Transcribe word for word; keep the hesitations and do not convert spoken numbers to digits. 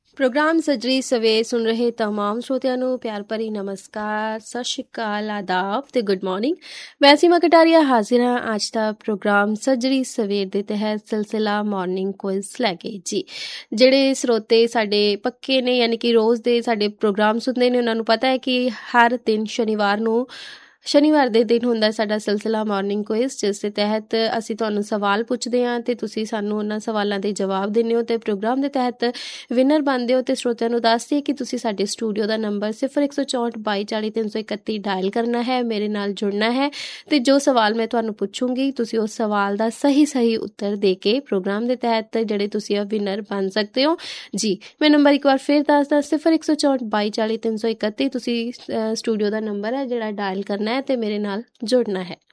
Programme सजरी सवेर सुन रहे तमाम श्रोतिਆਂ ਨੂੰ ਪਿਆਰ ਭਰੀ ਨਮਸਕਾਰ, ਸਤਿ ਸ਼੍ਰੀ ਅਕਾਲ, ਆਦਾਬ ਤੇ ਗੁੱਡ ਮਾਰਨਿੰਗ। ਮੈਂ ਸੀਮਾ ਕਟਾਰੀਆ ਹਾਜ਼ਰ ਹਾਂ ਅੱਜ ਦਾ ਪ੍ਰੋਗਰਾਮ ਸਜਰੀ ਸਵੇਰ ਦੇ ਤਹਿਤ ਸਿਲਸਿਲਾ ਮਾਰਨਿੰਗ ਕੁਇਜ਼ ਲੈ ਕੇ। ਜੀ ਜਿਹੜੇ ਸਰੋਤੇ ਸਾਡੇ ਪੱਕੇ ਨੇ ਯਾਨੀ ਕਿ ਰੋਜ਼ ਦੇ ਸਾਡੇ ਪ੍ਰੋਗਰਾਮ ਸੁਣਦੇ ਨੇ ਉਹਨਾਂ ਨੂੰ ਪਤਾ ਹੈ ਕਿ ਹਰ ਦਿਨ ਸ਼ਨੀਵਾਰ ਨੂੰ ਸ਼ਨੀਵਾਰ ਦੇ ਦਿਨ ਹੁੰਦਾ ਸਾਡਾ ਸਿਲਸਿਲਾ ਮਾਰਨਿੰਗ ਕੁਇਜ਼, ਜਿਸ ਦੇ ਤਹਿਤ ਅਸੀਂ ਤੁਹਾਨੂੰ ਸਵਾਲ ਪੁੱਛਦੇ ਹਾਂ ਅਤੇ ਤੁਸੀਂ ਸਾਨੂੰ ਉਹਨਾਂ ਸਵਾਲਾਂ ਦੇ ਜਵਾਬ ਦਿੰਦੇ ਹੋ ਅਤੇ ਪ੍ਰੋਗਰਾਮ ਦੇ ਤਹਿਤ ਵਿਨਰ ਬਣਦੇ ਹੋ। ਅਤੇ ਸਰੋਤਿਆਂ ਨੂੰ ਦੱਸ ਦਈਏ ਕਿ ਤੁਸੀਂ ਸਾਡੇ ਸਟੂਡੀਓ ਦਾ ਨੰਬਰ ਸਿਫਰ ਇੱਕ ਸੌ ਚੌਂਹਠ ਬਾਈ ਚਾਲੀ ਤਿੰਨ ਸੌ ਇਕੱਤੀ ਡਾਇਲ ਕਰਨਾ ਹੈ, ਮੇਰੇ ਨਾਲ ਜੁੜਨਾ ਹੈ ਅਤੇ ਜੋ ਸਵਾਲ ਮੈਂ ਤੁਹਾਨੂੰ ਪੁੱਛੂੰਗੀ ਤੁਸੀਂ ਉਸ ਸਵਾਲ ਦਾ ਸਹੀ ਸਹੀ ਉੱਤਰ ਦੇ ਕੇ ਪ੍ਰੋਗਰਾਮ ਦੇ ਤਹਿਤ ਜਿਹੜੇ ਤੁਸੀਂ ਆ ਵਿਨਰ ਬਣ ਸਕਦੇ ਹੋ। ਜੀ ਮੈਂ ਨੰਬਰ ਇੱਕ ਵਾਰ ਫਿਰ ਦੱਸਦਾ, ਸਿਫਰ ਇੱਕ ਸੌ ਚੌਂਹਠ ਬਾਈ ਚਾਲੀ ਤਿੰਨ ਸੌ ਇਕੱਤੀ ਤੁਸੀਂ ਸਟੂਡੀਓ ਦਾ ਨੰਬਰ ਹੈ ਜਿਹੜਾ ਡਾਇਲ ਕਰਨਾ ਹੈ ਤੇ ਮੇਰੇ ਨਾਲ ਜੁੜਨਾ ਹੈ।